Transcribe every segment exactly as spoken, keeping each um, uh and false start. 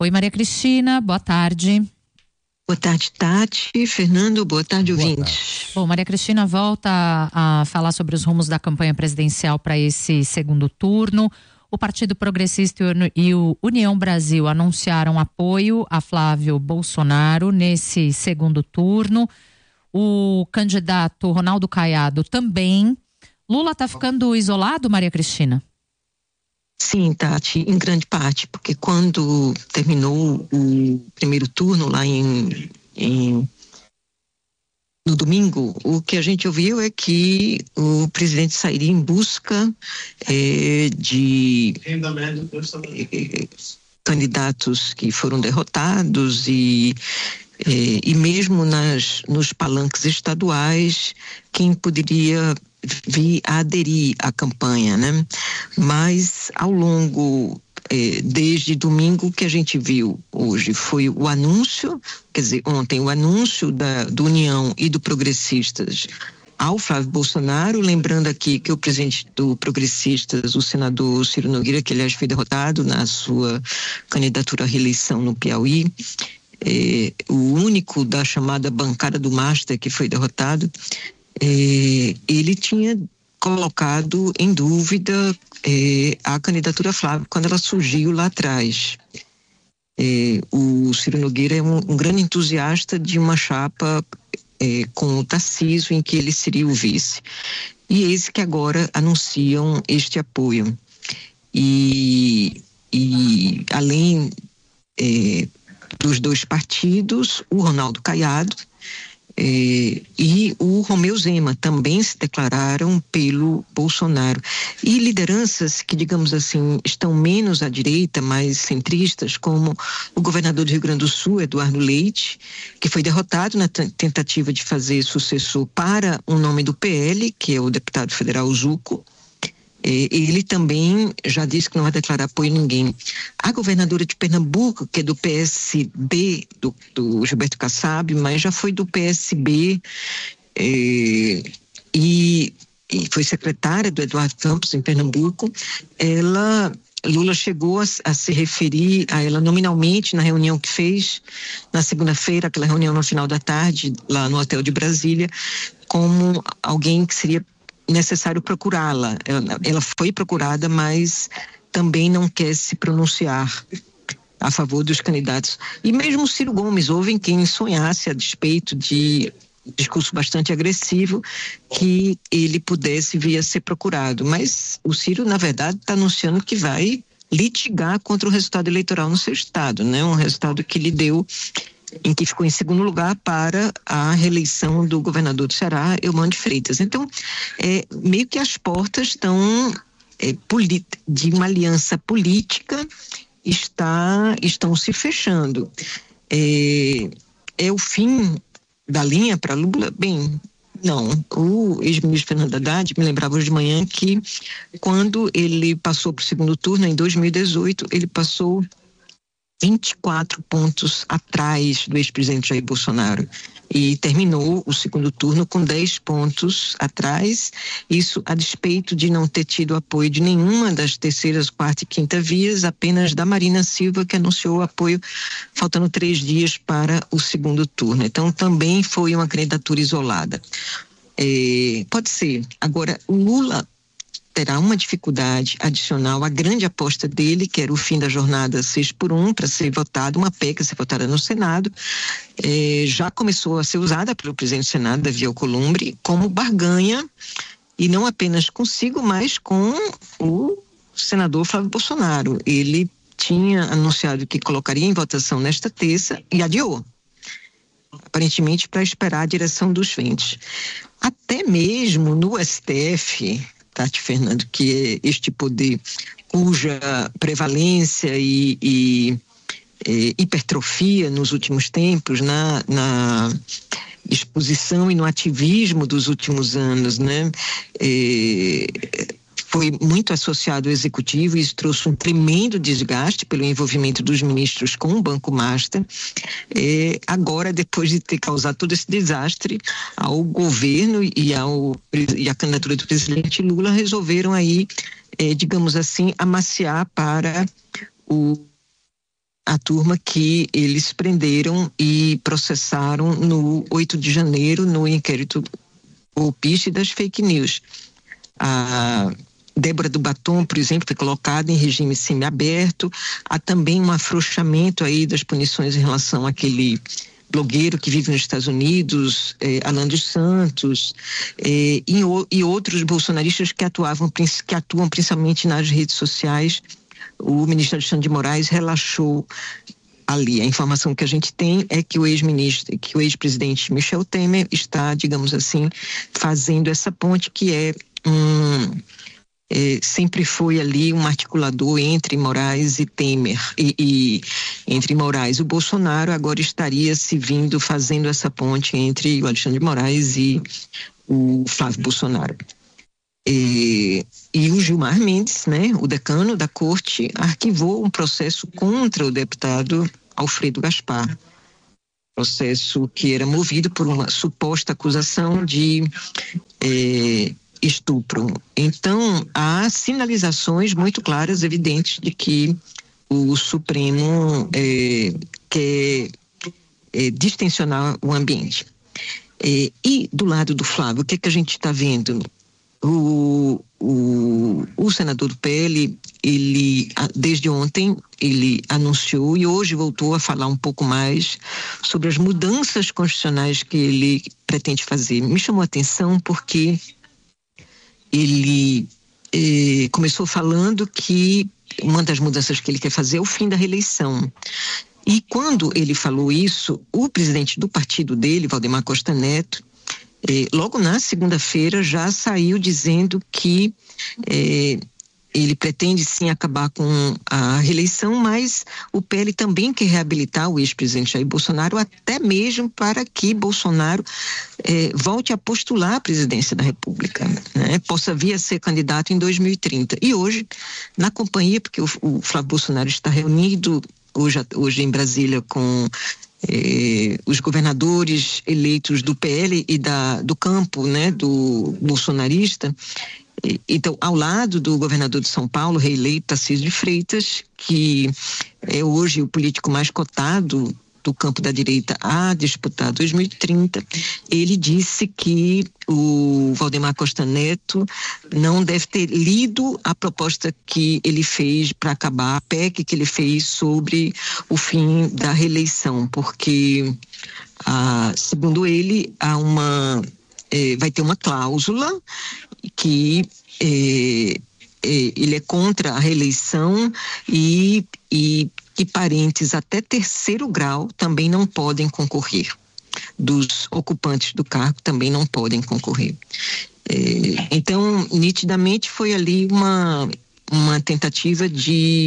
Oi, Maria Cristina, boa tarde. Boa tarde, Tati. Fernando, boa tarde, boa ouvintes. Tarde. Bom, Maria Cristina volta a, a falar sobre os rumos da campanha presidencial para esse segundo turno. O Partido Progressista e o União Brasil anunciaram apoio a Flávio Bolsonaro nesse segundo turno. O candidato Ronaldo Caiado também. Lula está ficando isolado, Maria Cristina? Sim, Tati, em grande parte, porque quando terminou o primeiro turno lá em, em no domingo, o que a gente ouviu é que o presidente sairia em busca é, de é, candidatos que foram derrotados e é, e mesmo nas, nos palanques estaduais, quem poderia vir a aderir à campanha, né? Mas ao longo, eh, desde domingo, o que a gente viu hoje foi o anúncio, quer dizer, ontem o anúncio da, do União e do Progressistas ao Flávio Bolsonaro, lembrando aqui que o presidente do Progressistas, o senador Ciro Nogueira, que aliás foi derrotado na sua candidatura à reeleição no Piauí, eh, o único da chamada bancada do Master que foi derrotado, É, ele tinha colocado em dúvida é, a candidatura Flávio quando ela surgiu lá atrás. É, o Ciro Nogueira é um, um grande entusiasta de uma chapa é, com o Tarcísio, em que ele seria o vice. E eis que agora anunciam este apoio. E, e além é, dos dois partidos, o Ronaldo Caiado Eh, e o Romeu Zema também se declararam pelo Bolsonaro. E lideranças que, digamos assim, estão menos à direita, mais centristas, como o governador do Rio Grande do Sul, Eduardo Leite, que foi derrotado na t- tentativa de fazer sucessor para um nome do P L, que é o deputado federal Zuco. Ele também já disse que não vai declarar apoio a ninguém. A governadora de Pernambuco, que é do P S B, do, do Gilberto Kassab, mas já foi do P S B eh, e, e foi secretária do Eduardo Campos em Pernambuco, ela... Lula chegou a, a se referir a ela nominalmente na reunião que fez na segunda-feira, aquela reunião no final da tarde, lá no hotel de Brasília, como alguém que seria necessário procurá-la. Ela, ela foi procurada, mas também não quer se pronunciar a favor dos candidatos. E mesmo o Ciro Gomes, houve quem sonhasse, a despeito de discurso bastante agressivo, que ele pudesse vir a ser procurado. Mas o Ciro, na verdade, está anunciando que vai litigar contra o resultado eleitoral no seu estado, né? Um resultado que lhe deu, em que ficou em segundo lugar para a reeleição do governador do Ceará, Eumano de Freitas. Então, é, meio que as portas estão é, de uma aliança política está, estão se fechando. É, é o fim da linha para Lula? Bem, não. O ex-ministro Fernando Haddad me lembrava hoje de manhã que quando ele passou para o segundo turno, em dois mil e dezoito, ele passou vinte e quatro pontos atrás do ex-presidente Jair Bolsonaro e terminou o segundo turno com dez pontos atrás, isso a despeito de não ter tido apoio de nenhuma das terceiras, quarta e quinta vias, apenas da Marina Silva, que anunciou o apoio faltando três dias para o segundo turno. Então também foi uma candidatura isolada. É, pode ser. Agora, o Lula terá uma dificuldade adicional à grande aposta dele, que era o fim da jornada seis por um, para ser votado, uma P E C a ser votada no Senado, eh, já começou a ser usada pelo presidente do Senado, Davi Alcolumbre, como barganha, e não apenas consigo, mas com o senador Flávio Bolsonaro. Ele tinha anunciado que colocaria em votação nesta terça e adiou, aparentemente para esperar a direção dos ventos. Até mesmo no S T F, Tati, Fernando, que é este poder cuja prevalência e, e, e hipertrofia nos últimos tempos, na, na exposição e no ativismo dos últimos anos, né? É, foi muito associado ao executivo e isso trouxe um tremendo desgaste pelo envolvimento dos ministros com o Banco Master. É, agora, depois de ter causado todo esse desastre ao governo e, ao, e a candidatura do presidente Lula, resolveram aí, é, digamos assim, amaciar para o a turma que eles prenderam e processaram no oito de janeiro no inquérito golpista das fake news. A Débora do Batom, por exemplo, foi colocada em regime semiaberto. Há também um afrouxamento aí das punições em relação àquele blogueiro que vive nos Estados Unidos, eh, Alan dos Santos, eh, e, e outros bolsonaristas que atuavam, que atuam principalmente nas redes sociais. O ministro Alexandre de Moraes relaxou ali. A informação que a gente tem é que o ex-ministro, que o ex-presidente Michel Temer está, digamos assim, fazendo essa ponte que é um... É, sempre foi ali um articulador entre Moraes e Temer, e, e entre Moraes e o Bolsonaro, agora estaria se vindo fazendo essa ponte entre o Alexandre de Moraes e o Flávio Bolsonaro. E, e o Gilmar Mendes, né, o decano da corte, arquivou um processo contra o deputado Alfredo Gaspar, processo que era movido por uma suposta acusação de é, estupro. Então, há sinalizações muito claras, evidentes, de que o Supremo é, quer é, distensionar o ambiente. É, e do lado do Flávio, o que é que a gente está vendo? O, o, o senador do P L, ele, desde ontem, ele anunciou e hoje voltou a falar um pouco mais sobre as mudanças constitucionais que ele pretende fazer. Me chamou a atenção porque ele eh, começou falando que uma das mudanças que ele quer fazer é o fim da reeleição. E quando ele falou isso, o presidente do partido dele, Valdemar Costa Neto, eh, logo na segunda-feira já saiu dizendo que eh, ele pretende sim acabar com a reeleição, mas o P L também quer reabilitar o ex-presidente Jair Bolsonaro, até mesmo para que Bolsonaro eh, volte a postular a presidência da República, né? Possa vir a ser candidato em dois mil e trinta. E hoje, na companhia, porque o, o Flávio Bolsonaro está reunido hoje, hoje em Brasília com eh, os governadores eleitos do P L e da, do campo, né, do bolsonarista. Então, ao lado do governador de São Paulo, reeleito Tarcísio de Freitas, que é hoje o político mais cotado do campo da direita a disputar dois mil e trinta, ele disse que o Valdemar Costa Neto não deve ter lido a proposta que ele fez para acabar, a P E C que ele fez sobre o fim da reeleição, porque, ah, segundo ele, há uma, eh, vai ter uma cláusula que eh, eh, ele é contra a reeleição e, e que parentes até terceiro grau também não podem concorrer. Dos ocupantes do cargo também não podem concorrer. Eh, então, nitidamente foi ali uma, uma tentativa de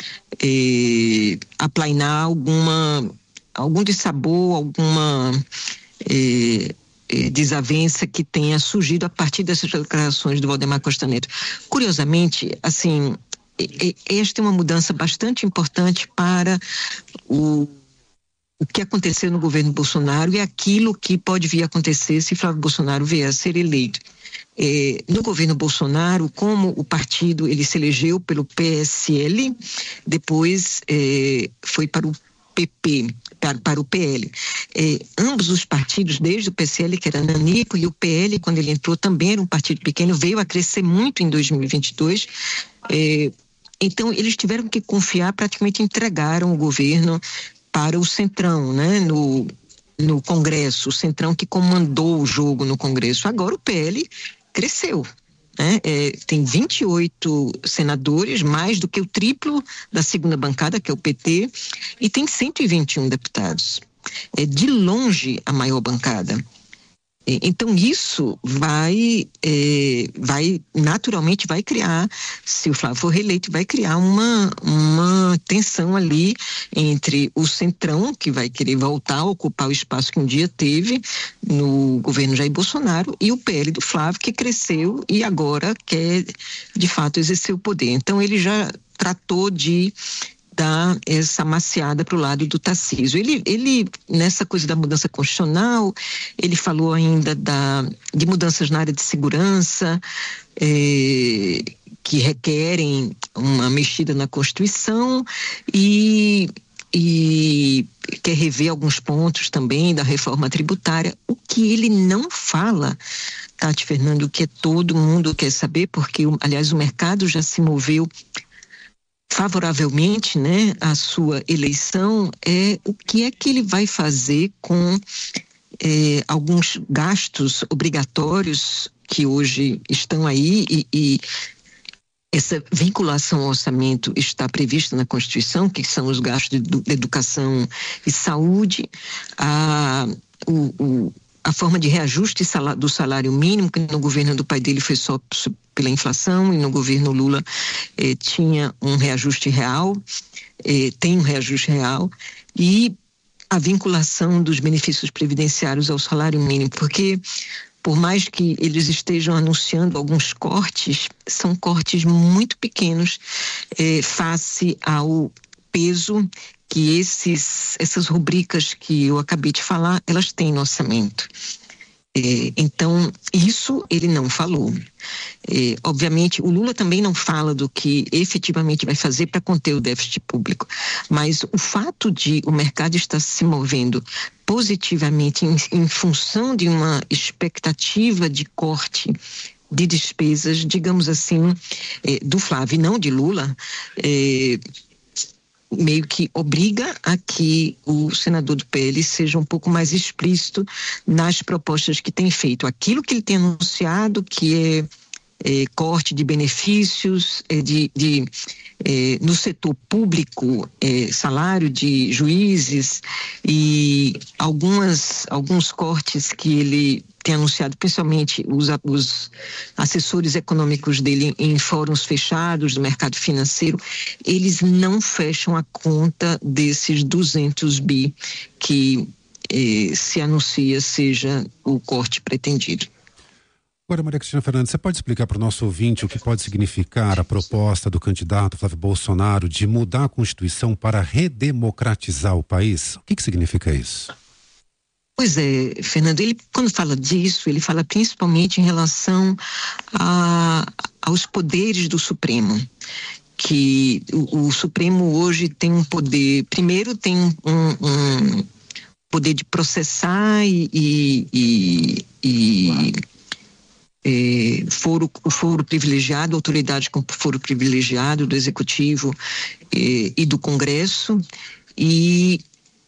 eh, aplainar alguma, algum dissabor, alguma eh, desavença que tenha surgido a partir dessas declarações do Valdemar Costa Neto. Curiosamente, assim, esta é uma mudança bastante importante para o, o que aconteceu no governo Bolsonaro e aquilo que pode vir a acontecer se Flávio Bolsonaro vier a ser eleito. É, no governo Bolsonaro, como o partido ele se elegeu pelo P S L, depois é, foi para o P P, para, para o P L. É, ambos os partidos, desde o P S L, que era nanico, e o P L, quando ele entrou, também era um partido pequeno, veio a crescer muito em dois mil e vinte e dois. É, então, eles tiveram que confiar, praticamente entregaram o governo para o Centrão, né, no, no Congresso, o Centrão que comandou o jogo no Congresso. Agora o P L cresceu. Né? É, tem vinte e oito senadores, mais do que o triplo da segunda bancada, que é o P T, e tem cento e vinte e um deputados. É de longe a maior bancada. É, então isso vai, é, vai, naturalmente vai criar, se o Flávio for reeleito, vai criar uma, uma tensão ali entre o Centrão, que vai querer voltar a ocupar o espaço que um dia teve no governo Jair Bolsonaro, e o P L do Flávio, que cresceu e agora quer, de fato, exercer o poder. Então ele já tratou de dar essa maciada para o lado do Tarcísio. Ele, ele, nessa coisa da mudança constitucional, ele falou ainda da, de mudanças na área de segurança, eh, que requerem uma mexida na Constituição, e e quer rever alguns pontos também da reforma tributária. O que ele não fala, Tati, Fernando, o que todo mundo quer saber, porque, aliás, o mercado já se moveu favoravelmente, né, à sua eleição, é o que é que ele vai fazer com é, alguns gastos obrigatórios que hoje estão aí e, e essa vinculação ao orçamento está prevista na Constituição, que são os gastos de, de educação e saúde, a, o, o, a forma de reajuste do salário mínimo, que no governo do pai dele foi só pela inflação, e no governo Lula eh, tinha um reajuste real, eh, tem um reajuste real, e a vinculação dos benefícios previdenciários ao salário mínimo, porque por mais que eles estejam anunciando alguns cortes, são cortes muito pequenos eh, face ao peso que esses, essas rubricas que eu acabei de falar, elas têm no orçamento. É, então, isso ele não falou. É, obviamente, o Lula também não fala do que efetivamente vai fazer para conter o déficit público, mas o fato de o mercado estar se movendo positivamente em, em função de uma expectativa de corte de despesas, digamos assim, é, do Flávio e não de Lula, é, meio que obriga a que o senador do P L seja um pouco mais explícito nas propostas que tem feito. Aquilo que ele tem anunciado, que é, é corte de benefícios, é de, de, é, no setor público, é, salário de juízes e algumas, alguns cortes que ele tem anunciado, principalmente os, os assessores econômicos dele em fóruns fechados do mercado financeiro, eles não fecham a conta desses duzentos bi que eh, se anuncia seja o corte pretendido. Agora, Maria Cristina Fernandes, você pode explicar para o nosso ouvinte o que pode significar a proposta do candidato Flávio Bolsonaro de mudar a Constituição para redemocratizar o país? O que, que significa isso? Pois é, Fernando, ele quando fala disso, ele fala principalmente em relação a, aos poderes do Supremo, que o, o Supremo hoje tem um poder, primeiro tem um, um poder de processar e, e, e, e é, foro, o foro privilegiado, autoridade com foro privilegiado do Executivo é, e do Congresso, e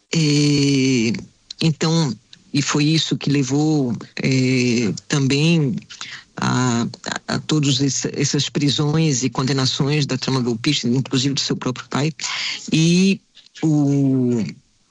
é, então, e foi isso que levou eh, também a, a, a todas essas prisões e condenações da trama golpista, inclusive do seu próprio pai. E o,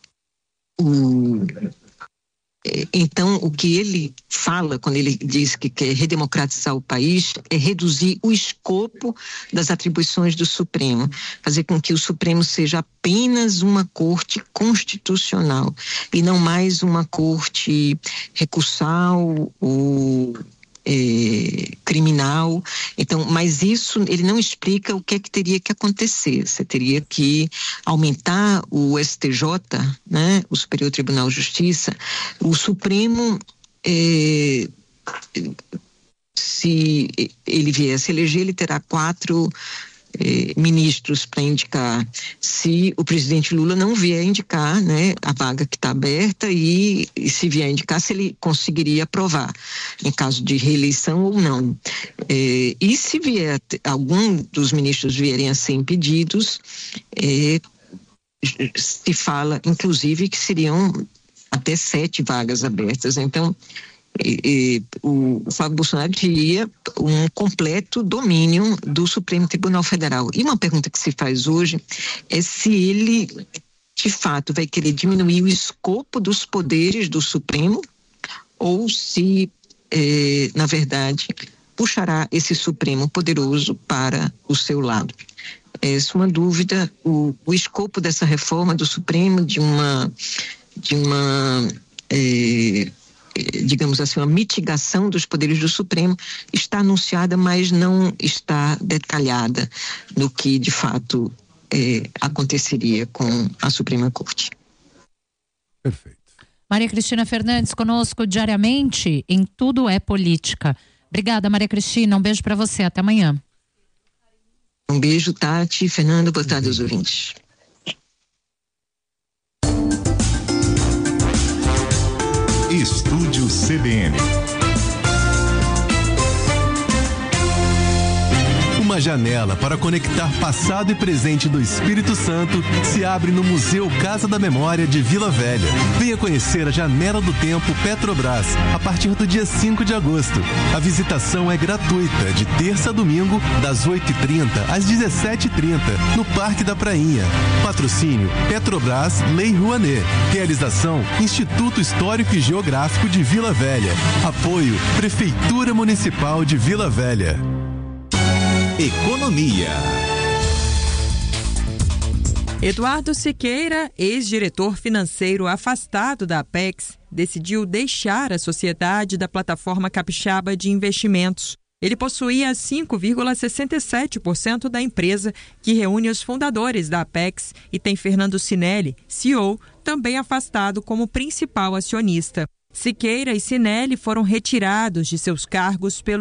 o então, o que ele fala quando ele diz que quer redemocratizar o país é reduzir o escopo das atribuições do Supremo, fazer com que o Supremo seja apenas uma corte constitucional e não mais uma corte recursal ou É, criminal. Então, mas isso ele não explica o que é que teria que acontecer. Você teria que aumentar o S T J, né, o Superior Tribunal de Justiça. O Supremo, é, se ele viesse eleger, ele terá quatro Eh, ministros para indicar. Se o presidente Lula não vier indicar, né, a vaga que está aberta, e, e se vier indicar, se ele conseguiria aprovar em caso de reeleição ou não. Eh, e se vier algum dos ministros vierem a ser impedidos, eh, se fala inclusive que seriam até sete vagas abertas. Então E, e, o, o Flávio Bolsonaro teria um completo domínio do Supremo Tribunal Federal. E uma pergunta que se faz hoje é se ele, de fato, vai querer diminuir o escopo dos poderes do Supremo ou se, eh, na verdade, puxará esse Supremo poderoso para o seu lado. Essa é uma dúvida. O, o escopo dessa reforma do Supremo, de uma... De uma eh, digamos assim, uma mitigação dos poderes do Supremo, está anunciada, mas não está detalhada no que, de fato, é, aconteceria com a Suprema Corte. Perfeito. Maria Cristina Fernandes conosco diariamente em Tudo é Política. Obrigada, Maria Cristina. Um beijo para você. Até amanhã. Um beijo, Tati, Fernando, boa tarde aos ouvintes. Estúdio C B N. Uma janela para conectar passado e presente do Espírito Santo se abre no Museu Casa da Memória de Vila Velha. Venha conhecer a Janela do Tempo Petrobras a partir do dia cinco de agosto. A visitação é gratuita de terça a domingo, das oito e trinta às dezessete e trinta, no Parque da Prainha. Patrocínio Petrobras Lei Rouanet. Realização Instituto Histórico e Geográfico de Vila Velha. Apoio Prefeitura Municipal de Vila Velha. Economia. Eduardo Siqueira, ex-diretor financeiro afastado da Apex, decidiu deixar a sociedade da plataforma capixaba de investimentos. Ele possuía cinco vírgula sessenta e sete por cento da empresa, que reúne os fundadores da Apex, e tem Fernando Sinelli, C E O, também afastado como principal acionista. Siqueira e Sinelli foram retirados de seus cargos pelo